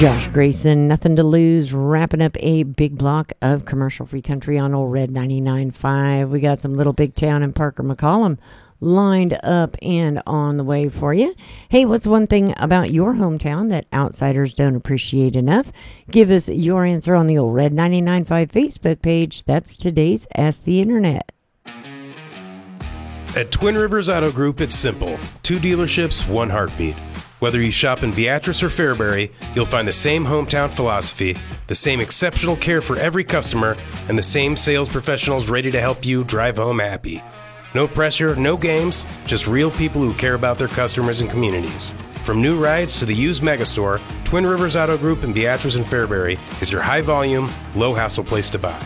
Josh Grayson, Nothing to Lose, wrapping up a big block of commercial-free country on Old Red 99.5. We got some Little Big Town and Parker McCollum lined up and on the way for you. Hey, what's one thing about your hometown that outsiders don't appreciate enough? Give us your answer on the Old Red 99.5 Facebook page. That's today's Ask the Internet. At Twin Rivers Auto Group, it's simple. 2 dealerships, 1 heartbeat. Whether you shop in Beatrice or Fairbury, you'll find the same hometown philosophy, the same exceptional care for every customer, and the same sales professionals ready to help you drive home happy. No pressure, no games, just real people who care about their customers and communities. From new rides to the used megastore, Twin Rivers Auto Group in Beatrice and Fairbury is your high-volume, low-hassle place to buy.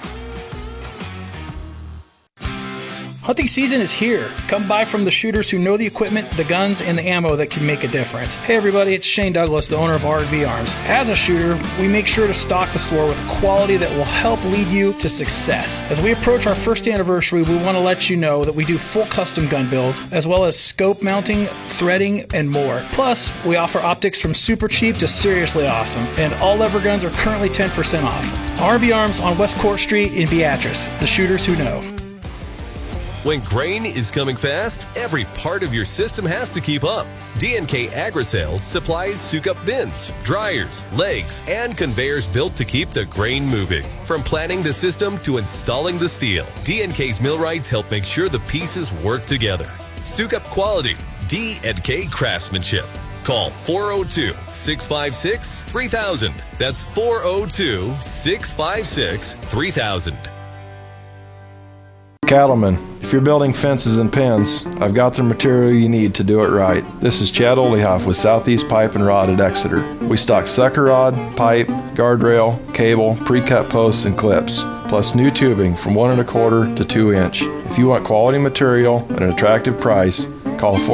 Hunting season is here. Come buy from the shooters who know the equipment, the guns, and the ammo that can make a difference. Hey everybody, it's Shane Douglas, the owner of R&B Arms. As a shooter, we make sure to stock the store with quality that will help lead you to success. As we approach our first anniversary, we want to let you know that we do full custom gun builds, as well as scope mounting, threading, and more. Plus, we offer optics from super cheap to seriously awesome, and all lever guns are currently 10% off. R&B Arms on West Court Street in Beatrice, the shooters who know. When grain is coming fast, every part of your system has to keep up. D&K Agri-Sales supplies Sukup bins, dryers, legs, and conveyors built to keep the grain moving. From planning the system to installing the steel, D&K's millwrights help make sure the pieces work together. Sukup quality, D&K craftsmanship. Call 402-656-3000. That's 402-656-3000. Cattlemen, if you're building fences and pens, I've got the material you need to do it right. This is Chad Olehoff with Southeast Pipe and Rod at Exeter. We stock sucker rod, pipe, guardrail, cable, pre-cut posts, and clips, plus new tubing from 1 1/4 to 2 inch. If you want quality material at an attractive price, call